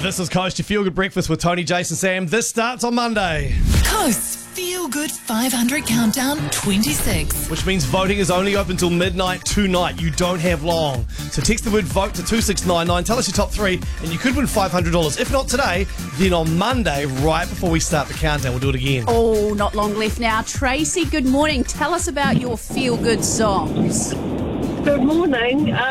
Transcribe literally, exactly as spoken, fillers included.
This is Coast, your feel-good breakfast with Tony, Jason, Sam. This starts on Monday. Coast's Feel Good five hundred Countdown twenty-six. Which means voting is only open till midnight tonight. You don't have long. So text the word VOTE to two six nine nine. Tell us your top three, and you could win five hundred dollars. If not today, then on Monday, right before we start the countdown, we'll do it again. Oh, not long left now. Tracy, good morning. Tell us about your feel-good songs. Good morning.